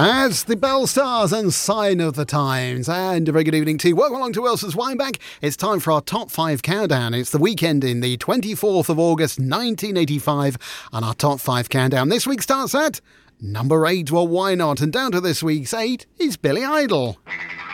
As the bell stars and sign of the times, and a very good evening to you. Welcome along to Wilson's Wineback. It's time for our top 5 countdown. It's the weekend in the 24th of August 1985, and our top 5 countdown this week starts at number 8. Well, why not? And down to this week's 8 is Billy Idol.